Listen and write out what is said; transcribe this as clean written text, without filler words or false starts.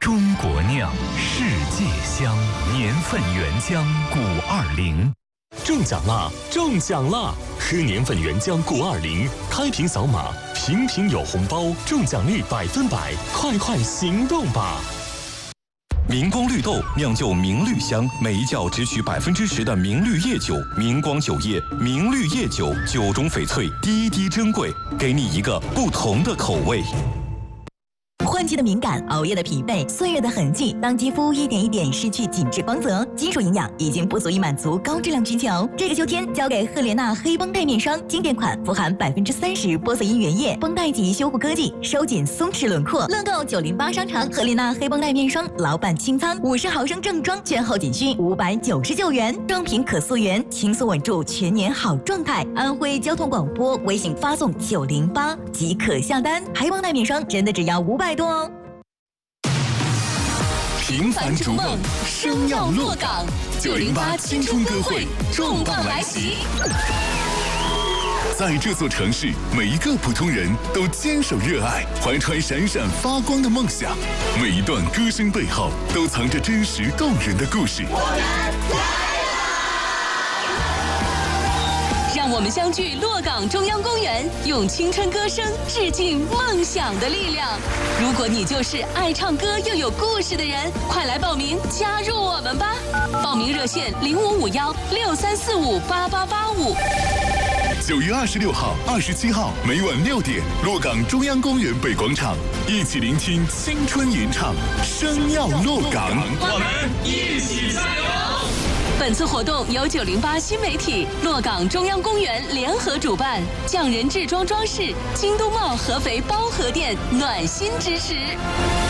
中国酿，世界香，年份原浆520。 中奖啦！中奖啦！喝年份原浆520，开瓶扫码，瓶瓶有红包，中奖率100%，快行动吧！ 明光绿豆酿就明绿香，每一窖只取10%的明绿叶酒，明光酒业明绿叶酒，酒中翡翠，滴滴珍贵，给你一个不同的口味。 换季的敏感，熬夜的疲惫，岁月的痕迹，当肌肤一点一点失去紧致光泽，基础营养已经不足以满足高质量需求。这个秋天，交给赫莲娜黑绷带面霜，经典款，富含30%玻色因原液，绷带级修护科技，收紧松弛轮廓。乐购908商场赫莲娜黑绷带面霜，老板清仓50毫升正装，券后仅需599元，装瓶可溯源，轻松稳住全年好状态。安徽交通广播微信发送908即可下单，黑绷带面霜真的只要500多哦。 平凡逐梦，生要落岗。908青春歌会重磅来袭！在这座城市，每一个普通人都坚守热爱，怀揣闪闪发光的梦想。每一段歌声背后，都藏着真实动人的故事。 让我们相聚洛岗中央公园，用青春歌声致敬梦想的力量。如果你就是爱唱歌又有故事的人，快来报名加入我们吧！报名热线055163458885。 9月26号、27号每晚6点，洛岗中央公园北广场，一起聆听青春吟唱，生要洛岗， 我们一起加油！ 本次活动由908新媒体、洛岗中央公园联合主办，匠人制装装饰、京东茂合肥包河店暖心支持。